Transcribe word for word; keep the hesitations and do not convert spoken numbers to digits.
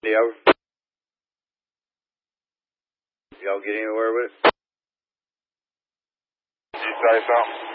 Over. Y'all get anywhere with it? You say something?